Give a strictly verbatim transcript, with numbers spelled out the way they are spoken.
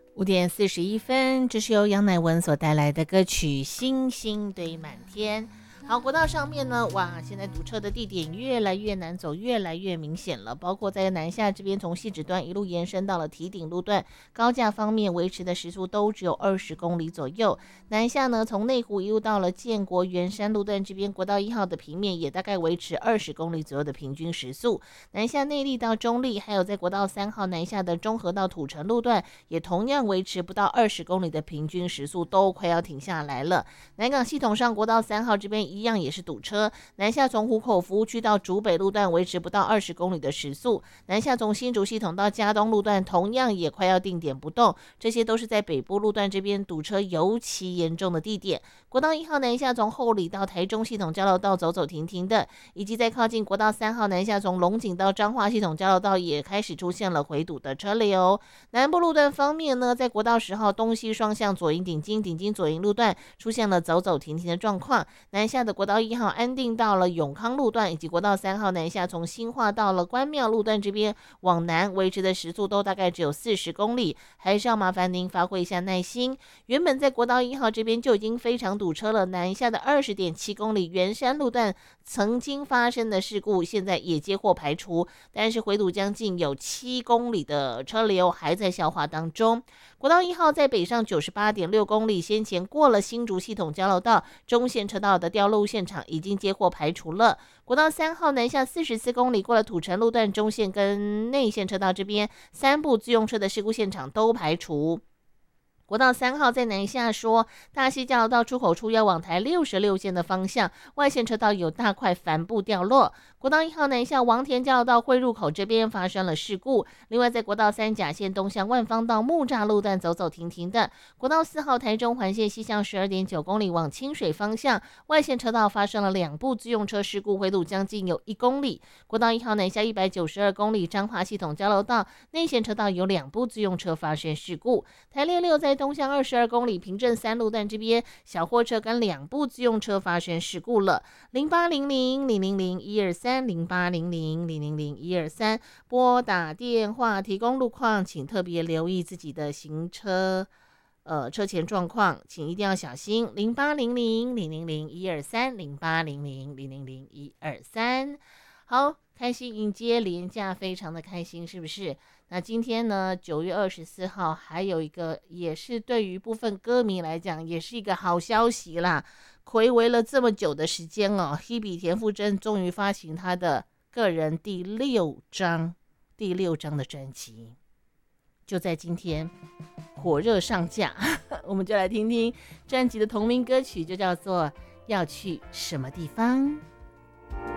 五点四十一分，这是由杨乃文所带来的歌曲《星星堆满天》。好，国道上面呢，哇，现在堵车的地点越来越难走，越来越明显了。包括在南下这边，从汐止段一路延伸到了堤顶路段，高架方面维持的时速都只有二十公里左右。南下呢，从内湖一路到了建国圆山路段这边，国道一号的平面也大概维持二十公里左右的平均时速。南下内坜到中坜，还有在国道三号南下的中和到土城路段，也同样维持不到二十公里的平均时速，都快要停下来了。南港系统上，国道三号这边一样也是堵车，南下从湖口服务区到竹北路段维持不到二十公里的时速，南下从新竹系统到嘉东路段同样也快要定点不动，这些都是在北部路段这边堵车尤其严重的地点。国道一号南下从后里到台中系统交流道走走停停的，以及在靠近国道三号南下从龙井到彰化系统交流道也开始出现了回堵的车流。南部路段方面呢，在国道十号东西双向左营顶金顶金左营路段出现了走走停停的状况，南下的国道一号安定到了永康路段，以及国道三号南下从新化到了关庙路段这边往南维持的时速都大概只有四十公里，还是要麻烦您发挥一下耐心。原本在国道一号这边就已经非常堵车了，南下的 二十点七公里圆山路段曾经发生的事故现在也接获排除，但是回堵将近有七公里的车流还在消化当中。国道一号在北上 九十八点六公里，先前过了新竹系统交流道中线车道的掉落现场已经接获排除了。国道三号南下四十四公里，过了土城路段中线跟内线车道这边三部自用车的事故现场都排除。国道三号在南下说，大溪交流道出口处要往台六十六线的方向，外线车道有大块帆布掉落。国道一号南下王田交流道汇入口这边发生了事故。另外在国道三甲线东向万方到木栅路段走走停停的。国道四号台中环线西向 十二点九公里往清水方向，外线车道发生了两部自用车事故，回堵将近有一公里。国道一号南下一百九十二公里，彰化系统交流道内线车道有两部自用车发生事故。台六六在东向二十二公里，平镇三路段这边小货车跟两部自用车发生事故了。零八零零零零零一二三零八零零零零零一二三拨打电话提供路况，请特别留意自己的行车呃车前状况，请一定要小心。零八零零零零零一二三零八零零零零零一二三。好，开心迎接连假，非常的开心，是不是？那今天呢，九月二十四号，还有一个也是对于部分歌迷来讲，也是一个好消息啦。睽违了这么久的时间哦 ，Hebe 田馥甄终于发行她的个人第六张第六张的专辑，就在今天火热上架。我们就来听听专辑的同名歌曲，就叫做《要去什么地方》。